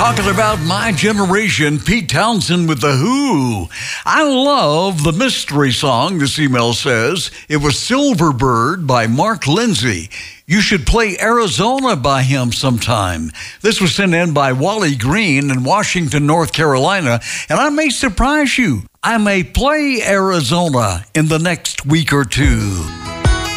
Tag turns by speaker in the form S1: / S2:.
S1: Talking about my generation, Pete Townsend with The Who. I love the mystery song, this email says. It was Silver Bird by Mark Lindsay. You should play Arizona by him sometime. This was sent in by Wally Green in Washington, North Carolina, and I may surprise you. I may play Arizona in the next week or two.